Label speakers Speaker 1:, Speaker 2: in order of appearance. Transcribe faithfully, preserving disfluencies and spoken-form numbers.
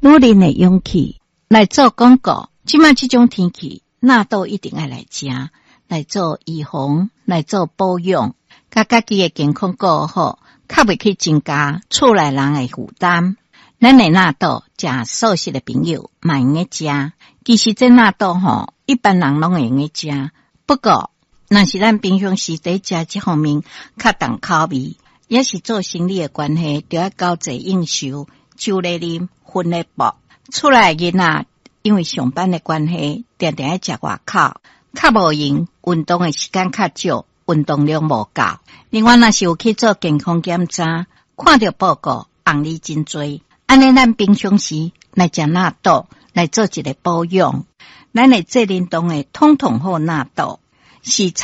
Speaker 1: 努力的勇气来做广告。即卖这种天气，纳豆一定要来吃，来做预防，来做保养，甲家己的健康顾好，较袂去增加厝内人的负担。咱的纳豆，食素食的朋友嘛用个食。其实这纳豆吼，一般人拢会用个食。不过，若是咱平常时在食这方面较重口味，也是做生理的关系，就要交际应酬，酒来啉，薰来搏。厝内囡仔因为上班的关系，定定要食外口，较无闲，运动的时间较少，运动量无够。另外，若是有去做健康检查，看到报告，红利真多。安尼，咱平常时来食纳豆，来做一个保养，咱的这年冬的统统好纳豆是。